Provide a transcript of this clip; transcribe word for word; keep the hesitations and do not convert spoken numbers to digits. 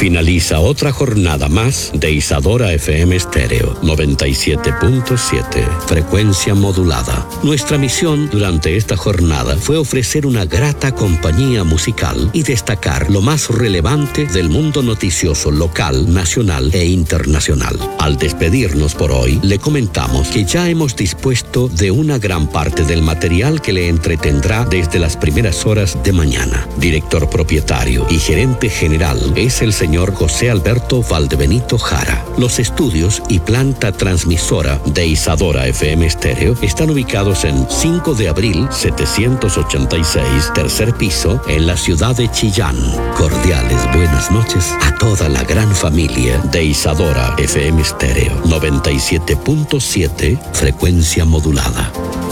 Finaliza otra jornada más de Isadora F M Estéreo noventa y siete punto siete, frecuencia modulada. Nuestra misión durante esta jornada fue ofrecer una grata compañía musical y destacar lo más relevante del mundo noticioso local, nacional e internacional. Al despedirnos por hoy, le comentamos que ya hemos dispuesto de una gran parte del material que le entretendrá desde las primeras horas de mañana. Director propietario y gerente general es el señor José Alberto Valdebenito Jara. Los estudios y planta transmisora de Isadora F M Estéreo están ubicados en cinco de abril setecientos ochenta y seis, tercer piso, en la ciudad de Chillán. Cordiales buenas noches a toda la gran familia de Isadora F M Estéreo noventa y siete punto siete, frecuencia modulada.